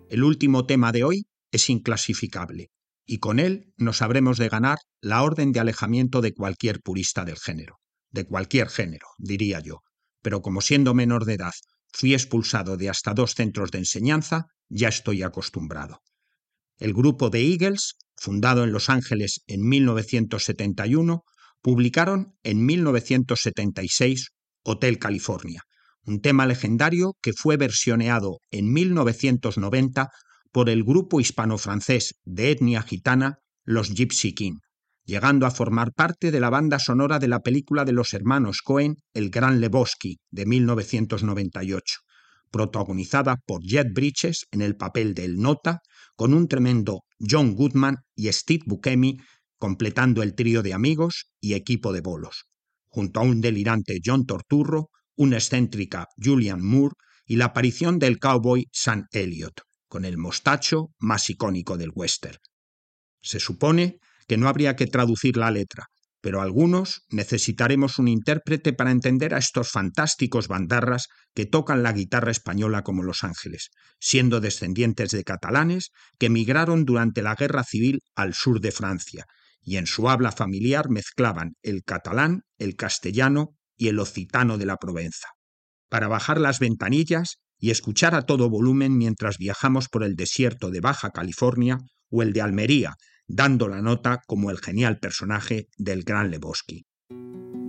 El último tema de hoy es inclasificable, y con él nos habremos de ganar la orden de alejamiento de cualquier purista del género. De cualquier género, diría yo. Pero como siendo menor de edad fui expulsado de hasta 2 centros de enseñanza, ya estoy acostumbrado. El grupo The Eagles, fundado en Los Ángeles en 1971, publicaron en 1976 Hotel California, un tema legendario que fue versioneado en 1990 por el grupo hispano-francés de etnia gitana, los Gypsy King, llegando a formar parte de la banda sonora de la película de los hermanos Coen, El Gran Lebowski, de 1998, protagonizada por Jeff Bridges en el papel del Nota, con un tremendo John Goodman y Steve Buscemi completando el trío de amigos y equipo de bolos, junto a un delirante John Turturro, una excéntrica Julianne Moore y la aparición del cowboy Sam Elliott, con el mostacho más icónico del western. Se supone que no habría que traducir la letra, pero algunos necesitaremos un intérprete para entender a estos fantásticos bandarras que tocan la guitarra española como Los Ángeles, siendo descendientes de catalanes que emigraron durante la Guerra Civil al sur de Francia, y en su habla familiar mezclaban el catalán, el castellano y el occitano de la Provenza, para bajar las ventanillas y escuchar a todo volumen mientras viajamos por el desierto de Baja California o el de Almería, dando la nota como el genial personaje del Gran Lebowski.